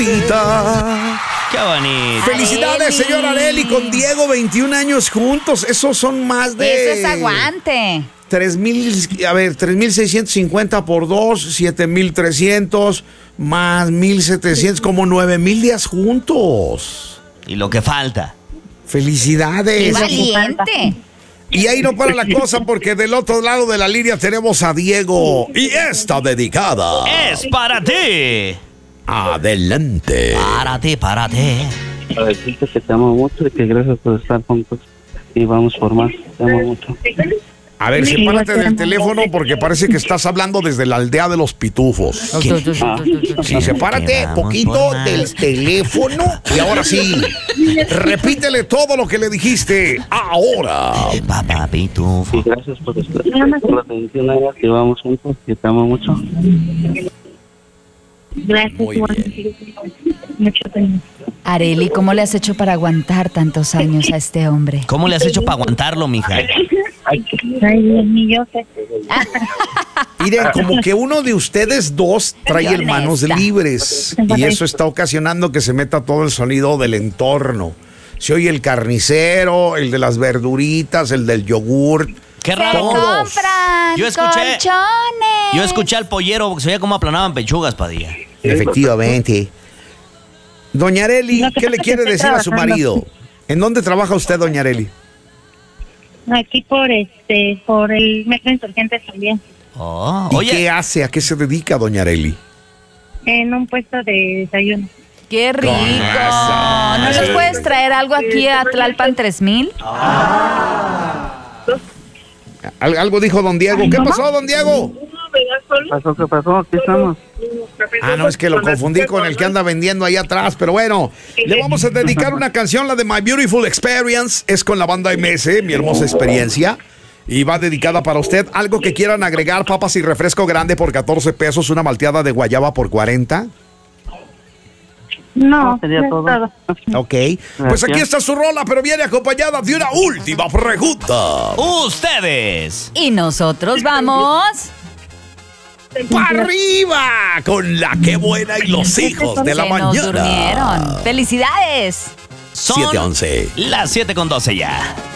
Qué bonito. Felicidades, Arely. señor Arely, con Diego, 21 años juntos. Esos son más de... Eso es aguante. 3,650 por 2, 7,300 más 1,700, como 9,000 días juntos. Y lo que falta. Felicidades. Valiente. Y ahí no para la cosa porque del otro lado de la línea tenemos a Diego. Y esta dedicada. Es para ti. Adelante. Párate. Para decirte que te amo mucho y que gracias por estar juntos. Y vamos por más. Te amo mucho. A ver, sepárate del teléfono porque parece que estás hablando desde la aldea de los pitufos. Sí, sepárate Vamos poquito por más. del teléfono y ahora sí, repítele todo lo que le dijiste ahora. Papá pitufo. Y gracias por estar por las 21 años que vamos juntos. Que te amo mucho. Gracias, Muy Juan. Mucho cariño. Arely, ¿cómo le has hecho para aguantar tantos años a este hombre? ¿Cómo le has hecho para aguantarlo, mija? Ay, Dios mío, yo sé. Miren, como que uno de ustedes dos trae Qué hermanos honesta. libres y eso está ocasionando que se meta todo el sonido del entorno. Se oye el carnicero, el de las verduritas, el del yogur. Qué Se raro. compran Yo escuché- colchones. Yo escuché al pollero porque se veía cómo aplanaban pechugas, Padilla. Efectivamente. Doña Arely, No, que ¿qué le pasa quiere que estoy decir a su trabajando. marido? ¿En dónde trabaja usted, doña Arely? Aquí por el metro Insurgentes también. Oh, ¿Y oye, qué hace? ¿A qué se dedica, doña Arely? En un puesto de desayuno. ¡Qué rico! eso. ¿No nos puedes traer algo aquí a Tlalpan 3000? Algo dijo don Diego. ¿Qué pasó, don Diego? ¿Qué pasó? Aquí estamos. Ah, no, es que lo confundí con el que anda vendiendo ahí atrás, pero bueno, le vamos a dedicar una canción, la de My Beautiful Experience, es con la banda MS, Mi Hermosa Experiencia, y va dedicada para usted. Algo que quieran agregar, papas y refresco grande por 14 pesos, una malteada de guayaba por 40. No, sería no es todo. Ok, pues aquí está su rola, pero viene acompañada de una última pregunta. ustedes. Y nosotros vamos... ¡Para arriba! Con la que buena y los hijos de la Se nos mañana. durmieron. ¡Felicidades! Son 7:11. las 7:12 ya.